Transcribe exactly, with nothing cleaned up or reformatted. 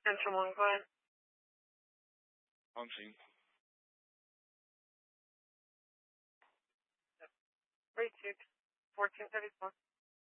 Central one, go ahead. On scene. Three two fourteen thirty four.